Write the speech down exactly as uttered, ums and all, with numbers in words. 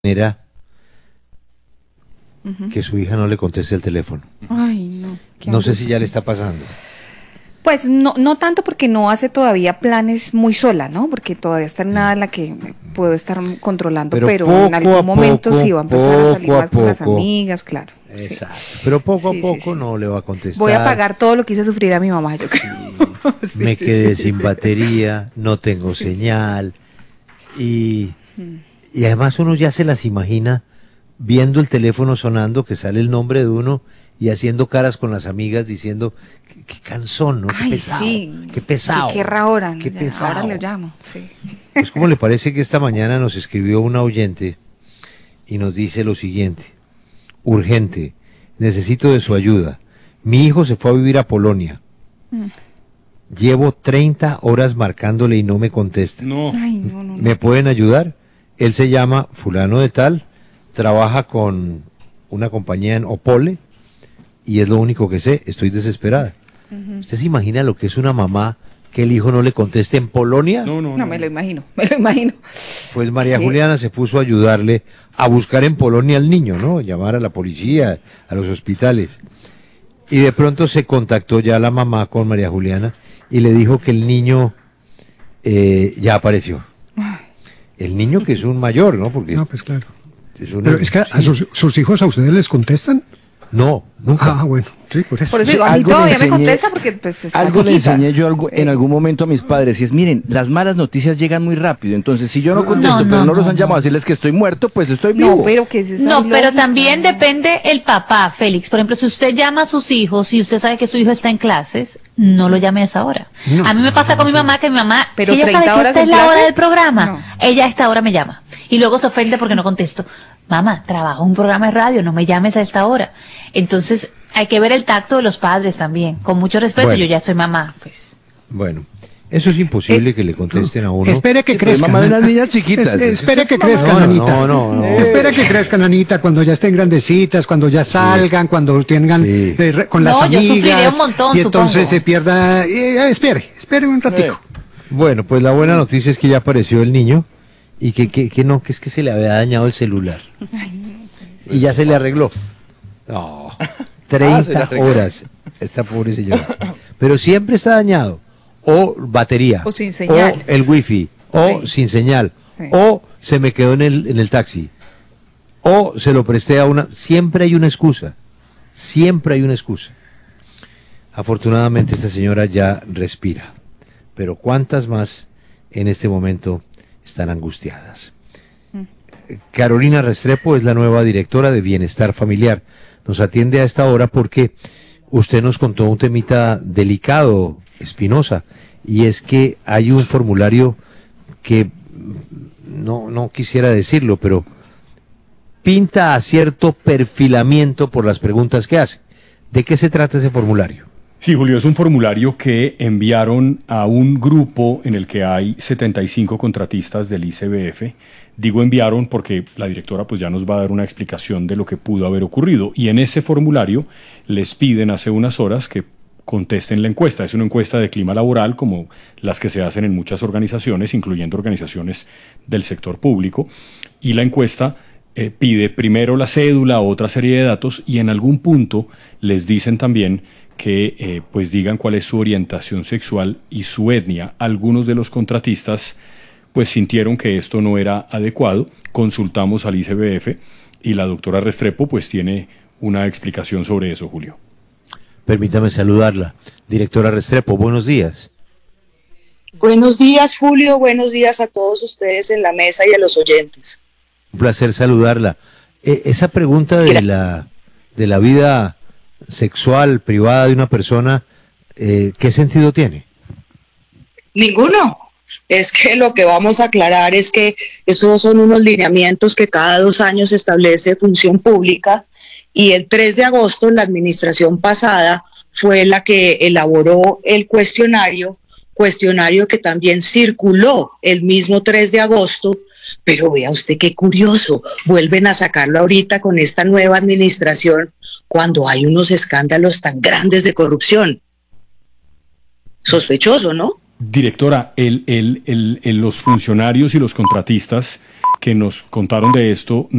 manera Ujú. que su hija no le conteste el teléfono. Ay, no. qué No sé si angustia. ya le está pasando. Pues no, no tanto porque no hace todavía planes muy sola, ¿no? Porque todavía está en una edad en la que puedo estar controlando, Pero pero, poco en algún a momento poco, sí va a empezar a salir poco a más con las poco. amigas, claro. sí. Exacto. Pero poco a Sí, sí, poco sí. no le va a contestar. Voy a pagar todo lo que hice sufrir a mi mamá, yo creo. Sí, Me sí, quedé sí. sin batería, no tengo Sí, sí, señal. Y, Mm. y además uno ya se las imagina viendo el teléfono sonando, que sale el nombre de uno y haciendo caras con las amigas diciendo, qué, qué cansón, ¿no? Qué Ay, pesado, sí. qué pesado. ¿Qué querrá ahora? Qué Ya, pesado. ahora le llamo, sí. Pues ¿cómo le parece que esta mañana nos escribió una oyente y nos dice lo siguiente? Urgente, necesito de su ayuda. Mi hijo se fue a vivir a Polonia. Mm. Llevo treinta horas marcándole y no me contesta. No. Ay, no, no, no. ¿Me pueden ayudar? Él se llama fulano de tal, trabaja con una compañía en Opole y es lo único que sé, estoy desesperada. Ujú. ¿Usted se imagina lo que es una mamá que el hijo no le conteste en Polonia? No, no, No, no. me lo imagino, me lo imagino. Pues María ¿Qué? Juliana se puso a ayudarle a buscar en Polonia al niño, ¿no? Llamar a la policía, a los hospitales. Y de pronto se contactó ya la mamá con María Juliana y le dijo que el niño eh, ya apareció. Ay. El niño que es un mayor, ¿no? Porque No, pues claro. es un... Pero es que a sí. sus, sus hijos a ustedes les contestan. No, nunca. Ah, bueno, sí, por eso. Por eso Sí, digo, a mí algo le todavía me enseñé- contesta porque pues está Algo le chiquita. enseñé yo algo, Sí. en algún momento a mis padres y es, miren, las malas noticias llegan muy rápido, entonces si yo no contesto, No, no, pero no, los no, han llamado no. a decirles que estoy muerto, pues estoy vivo. No, pero que es esa No, pero lógica, también ¿no? depende el papá, Félix. Por ejemplo, si usted llama a sus hijos y usted sabe que su hijo está en clases, no lo llame a esa hora. No, a mí me pasa con mi mamá que mi mamá, Pero si ella sabe treinta que horas esta es en la clase, hora del programa, no. ella a esta hora me llama. Y luego se ofende porque no contesto. Mamá, trabajo en un programa de radio, no me llames a esta hora. Entonces, hay que ver el tacto de los padres también. Con mucho respeto, Bueno. yo ya soy mamá, pues. Bueno, eso es imposible que le contesten a uno. Espere que Sí, pero es crezcan. mamá de ¿no? unas niñas chiquitas. Es- espere que crezcan, No, no, Anita. no, no, no. Espere que crezcan, Anita, cuando ya estén grandecitas, cuando ya salgan, cuando tengan Sí. eh, re- con las No, yo amigas. sufriré un montón, y entonces supongo. se pierda. eh, espere, espere un ratico. Bueno, pues la buena noticia es que ya apareció el niño y que, que, que no, que es que se le había dañado el celular. Y ya se le arregló. No, Ah, se le treinta arregló. horas, esta pobre señora. Pero siempre está dañado. O batería. O sin señal. O el wifi. O Sí. sin señal. Sí. O se me quedó en el, en el taxi. O se lo presté a una... Siempre hay una excusa. Siempre hay una excusa. Afortunadamente esta señora ya respira. Pero ¿cuántas más en este momento están angustiadas? Carolina Restrepo es la nueva directora de Bienestar Familiar. Nos atiende a esta hora porque usted nos contó un temita delicado, Espinosa, y es que hay un formulario que mm, no, no quisiera decirlo, pero pinta a cierto perfilamiento por las preguntas que hace. ¿De qué se trata ese formulario? Sí, Julio, es un formulario que enviaron a un grupo en el que hay setenta y cinco contratistas del I C B F. Digo enviaron porque la directora pues ya nos va a dar una explicación de lo que pudo haber ocurrido. Y en ese formulario les piden hace unas horas que contesten la encuesta. Es una encuesta de clima laboral como las que se hacen en muchas organizaciones, incluyendo organizaciones del sector público. Y la encuesta eh, pide primero la cédula, otra serie de datos y en algún punto les dicen también que eh, pues digan cuál es su orientación sexual y su etnia. Algunos de los contratistas pues sintieron que esto no era adecuado. Consultamos al I C B F y la doctora Restrepo pues tiene una explicación sobre eso, Julio. Permítame saludarla. Directora Restrepo, buenos días. Buenos días, Julio. Buenos días a todos ustedes en la mesa y a los oyentes. Un placer saludarla. Eh, esa pregunta de la, de la vida sexual privada de una persona, eh, ¿qué sentido tiene? Ninguno. Es que lo que vamos a aclarar es que esos son unos lineamientos que cada dos años establece Función Pública y el tres de agosto la administración pasada fue la que elaboró el cuestionario, cuestionario que también circuló el mismo tres de agosto, pero vea usted qué curioso, vuelven a sacarlo ahorita con esta nueva administración cuando hay unos escándalos tan grandes de corrupción. Sospechoso, ¿no? Directora, el, el, el, el- los funcionarios y los contratistas que nos contaron de esto